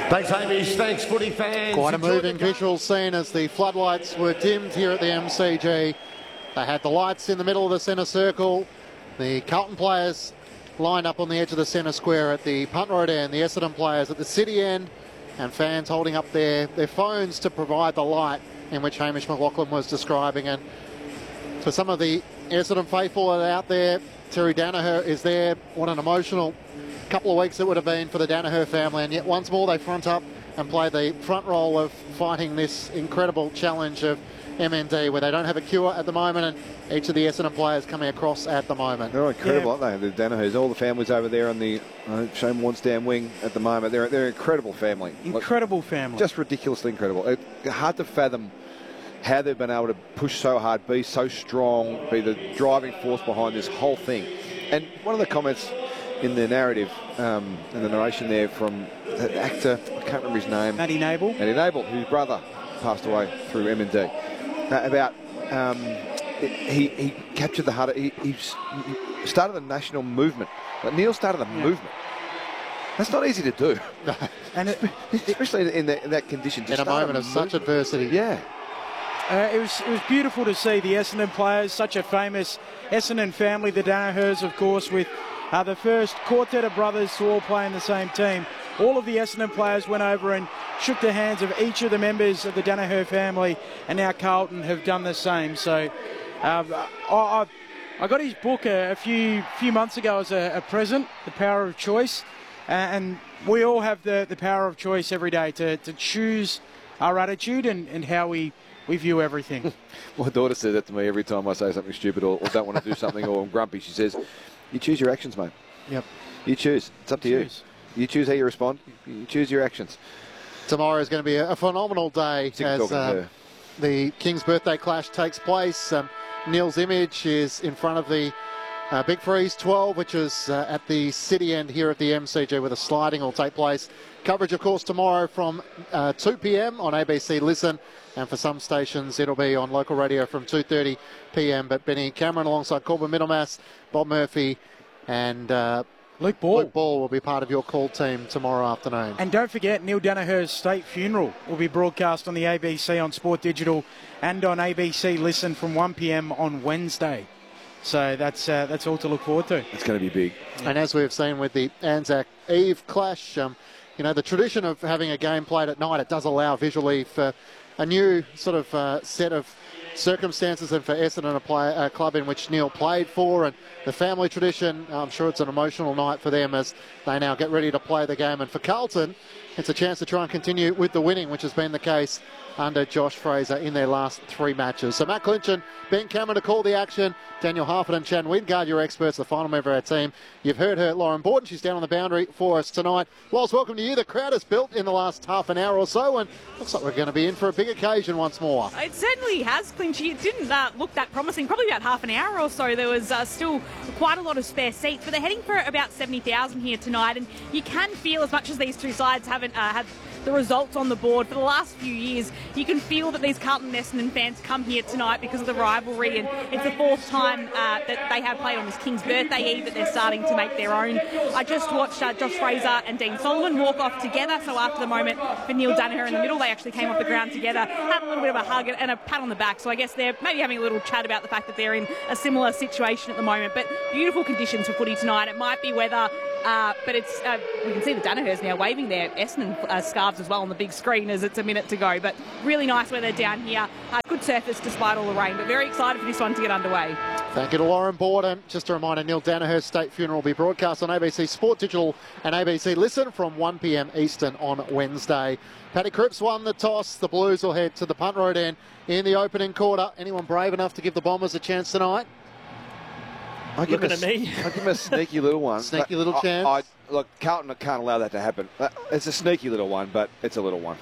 Thanks, Hamish. Thanks, footy fans. Quite a moving visual scene as the floodlights were dimmed here at the MCG. They had the lights in the middle of the centre circle. The Carlton players lined up on the edge of the centre square at the Punt Road end, the Essendon players at the City end, and fans holding up their phones to provide the light in which Hamish McLaughlin was describing. And for some of the Essendon faithful that are out there, Terry Danaher is there. What an emotional couple of weeks it would have been for the Danaher family, and yet once more they front up and play the front role of fighting this incredible challenge of MND, where they don't have a cure at the moment, and each of the Essendon players coming across at the moment. They're incredible, aren't they? The Danahers, all the families over there on the Shane Warnsdown wing at the moment. They're an incredible family. Incredible family. Just ridiculously incredible. It's hard to fathom how they've been able to push so hard, be so strong, be the driving force behind this whole thing. And one of the comments in the narrative, in the narration there from the actor, I can't remember his name. Matty Nable. Matty Nable, whose brother passed away through MND. About he captured the heart. He started a national movement. Like Neil started a movement. That's not easy to do. And especially in that condition. In a moment of such adversity. Yeah. It was beautiful to see the Essendon players, such a famous Essendon family, the Danahers, of course, with the first quartet of brothers to all play in the same team. All of the Essendon players went over and shook the hands of each of the members of the Danaher family, and now Carlton have done the same. So I got his book a few months ago as a present, The Power of Choice, and we all have the power of choice every day to choose our attitude and how we view everything. My daughter says that to me every time I say something stupid or don't want to do something or I'm grumpy. She says, you choose your actions, mate. Yep. You choose. It's up to you. You choose how you respond. You choose your actions. Tomorrow is going to be a phenomenal day as the King's Birthday Clash takes place. Neil's image is in front of the Big Freeze 12, which is at the City end here at the MCG, where the sliding will take place. Coverage, of course, tomorrow from 2 p.m. on ABC Listen, and for some stations it'll be on local radio from 2:30 p.m. But Benny Cameron alongside Corbin Middlemass, Bob Murphy and Luke Ball. Luke Ball will be part of your call team tomorrow afternoon. And don't forget, Neil Danaher's state funeral will be broadcast on the ABC on Sport Digital and on ABC Listen from 1 p.m. on Wednesday. So that's all to look forward to. It's going to be big. And as we've seen with the Anzac Eve clash, you know, the tradition of having a game played at night, it does allow visually for a new sort of set of circumstances, and for Essendon, a club in which Neil played for, and the family tradition, I'm sure it's an emotional night for them as they now get ready to play the game. And for Carlton, it's a chance to try and continue with the winning, which has been the case under Josh Fraser in their last 3 matches. So Matt Clinton, Ben Cameron to call the action, Daniel Harford and Chan Wingard, your experts, the final member of our team. You've heard her, Lauren Borden. She's down on the boundary for us tonight. Loz, welcome to you. The crowd has built in the last half an hour or so, and looks like we're going to be in for a big occasion once more. It certainly has, Clinchy. It didn't look that promising. Probably about half an hour or so. There was still quite a lot of spare seats, but they're heading for about 70,000 here tonight, and you can feel, as much as these two sides haven't had the results on the board for the last few years, you can feel that these Carlton Essendon fans come here tonight because of the rivalry, and it's the 4th time that they have played on this King's Birthday Eve that they're starting to make their own. I just watched Josh Fraser and Dean Solomon walk off together, so after the moment for Neil Danaher in the middle, they actually came off the ground together, had a little bit of a hug and a pat on the back, so I guess they're maybe having a little chat about the fact that they're in a similar situation at the moment. But beautiful conditions for footy tonight. It might be weather, but it's we can see the Danahers now waving their Essendon scarves as well on the big screen as it's a minute to go. But really nice weather down here. Good surface despite all the rain, but very excited for this one to get underway. Thank you to Lauren Borden. Just a reminder, Neil Danaher's state funeral will be broadcast on ABC Sport Digital and ABC Listen from 1 p.m. Eastern on Wednesday. Paddy Cripps won the toss. The Blues will head to the Punt Road end in the opening quarter. Anyone brave enough to give the Bombers a chance tonight? I give them a sneaky little one. Sneaky little chance? Look, Carlton can't allow that to happen. It's a sneaky little one, but it's a little one.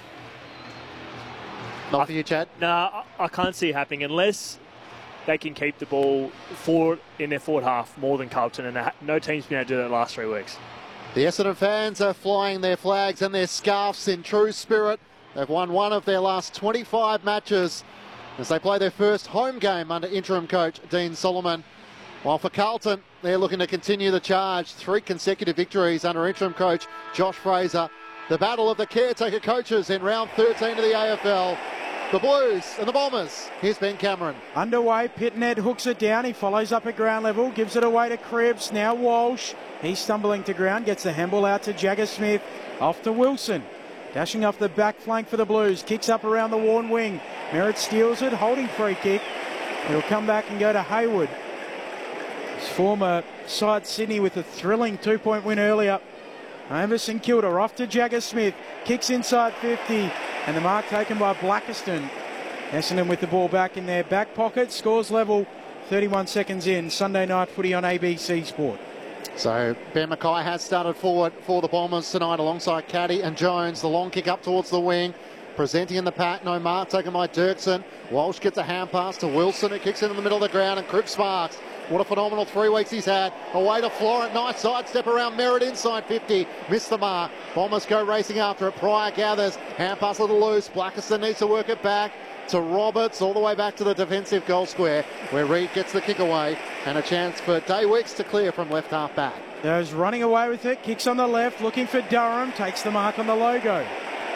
Not for you, Chad? No, I can't see it happening unless they can keep the ball forward in their forward half more than Carlton, and no team's been able to do that the last 3 weeks. The Essendon fans are flying their flags and their scarves in true spirit. They've won one of their last 25 matches as they play their first home game under interim coach Dean Solomon. While for Carlton, they're looking to continue the charge. 3 consecutive victories under interim coach Josh Fraser. the battle of the caretaker coaches in round 13 of the AFL. The Blues and the Bombers. Here's Ben Cameron. Underway, Pitnet hooks it down. He follows up at ground level, gives it away to Cripps. Now Walsh. He's stumbling to ground, gets the handball out to Jagger Smith. Off to Wilson. Dashing off the back flank for the Blues. Kicks up around the worn wing. Merritt steals it, holding free kick. It'll come back and go to Hayward. His former side Sydney with a thrilling 2-point win earlier. Over St Kilda, off to Jagger Smith. Kicks inside 50. And the mark taken by Blackiston. Essendon with the ball back in their back pocket. Scores level 31 seconds in. Sunday night footy on ABC Sport. So Ben Mackay has started forward for the Bombers tonight alongside Caddy and Jones. The long kick up towards the wing. Presenting in the pack, no mark taken by Dirksen. Walsh gets a hand pass to Wilson, who kicks into the middle of the ground, and Cripps marks. What a phenomenal 3 weeks he's had. Away to Florent, nice sidestep around Merritt inside 50. Missed the mark. Bombers go racing after it. Pryor gathers. Hand pass a little loose. Blackiston needs to work it back to Roberts, all the way back to the defensive goal square, where Reid gets the kick away, and a chance for Daywicks to clear from left half back. There's running away with it. Kicks on the left, looking for Durham. Takes the mark on the logo.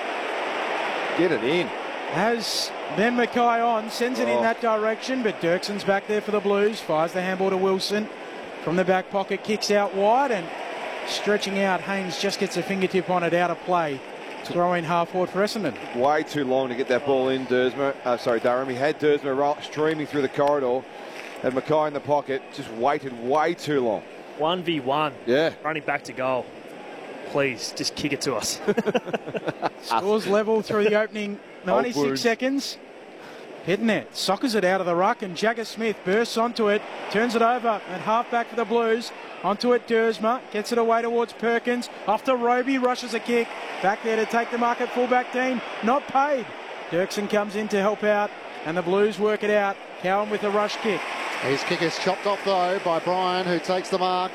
Get it in. Has Ben Mackay on, sends it in that direction, but Dirksen's back there for the Blues. Fires the handball to Wilson. From the back pocket, kicks out wide, and stretching out, Haynes just gets a fingertip on it, out of play. Throw in half forward for Essendon. Way too long to get that ball in, Durham. He had Dursma streaming through the corridor. Had Mackay in the pocket, just waited way too long. 1v1. Yeah. Running back to goal. Please, just kick it to us. Scores level through the opening 96 seconds. Pitnet soccers it out of the ruck, and Jagger Smith bursts onto it, turns it over at half back for the Blues. Onto it, Dursma gets it away towards Perkins. Off to Roby, rushes a kick. Back there to take the mark at fullback team. Not paid. Dirksen comes in to help out, and the Blues work it out. Cowan with a rush kick. His kick is chopped off though by Bryan, who takes the mark.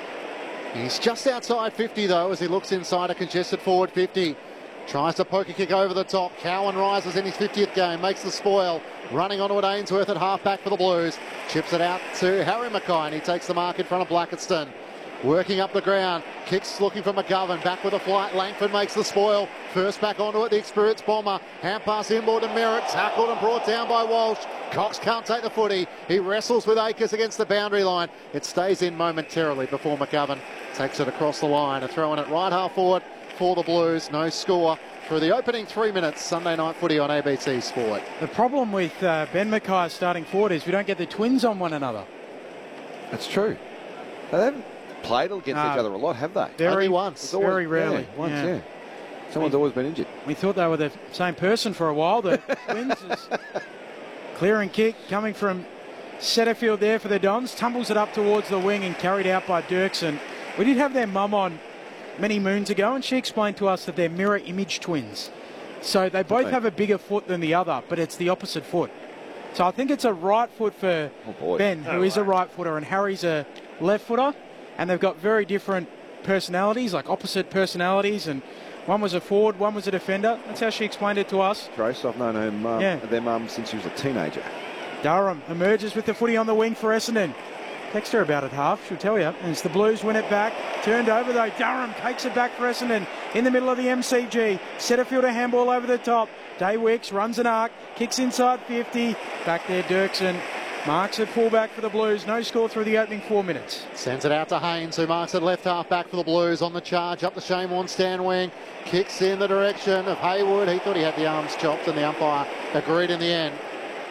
He's just outside 50 though, as he looks inside a congested forward 50. Tries to poke a kick over the top. Cowan rises in his 50th game, makes the spoil. Running onto it, Ainsworth at half-back for the Blues. Chips it out to Harry Mackay, and he takes the mark in front of Blackiston. Working up the ground. Kicks looking for McGovern. Back with a flight. Langford makes the spoil. First back onto it, the experienced Bomber. Hand pass inboard to Merritt. Tackled and brought down by Walsh. Cox can't take the footy. He wrestles with Akers against the boundary line. It stays in momentarily before McGovern takes it across the line. And throwing it right half forward for the Blues. No score through the opening 3 minutes. Sunday night footy on ABC Sport. The problem with Ben Mackay starting forward is we don't get the twins on one another. That's true. They haven't played against each other a lot, have they? Only once. Very rarely. Yeah, once, yeah. Someone's always been injured. We thought they were the same person for a while. The twins is clearing kick coming from Setterfield there for the Dons. Tumbles it up towards the wing and carried out by Dirksen. We did have their mum on many moons ago, and she explained to us that they're mirror image twins. So they both have a bigger foot than the other, but it's the opposite foot. So I think it's a right foot for Ben, who is a right footer, and Harry's a left footer, and they've got very different personalities, like opposite personalities, and one was a forward, one was a defender. That's how she explained it to us. Trace, I've known their mum since she was a teenager. Durham emerges with the footy on the wing for Essendon. Text her about it half, she'll tell you. And it's the Blues win it back. Turned over though. Durham takes it back for Essendon in the middle of the MCG. Setterfield a handball over the top. Daywicks runs an arc, kicks inside 50. Back there, Dirksen marks at fullback for the Blues. No score through the opening 4 minutes. Sends it out to Haynes, who marks at left half back for the Blues on the charge. Up the Shane Warne stand wing. Kicks in the direction of Hayward. He thought he had the arms chopped, and the umpire agreed in the end.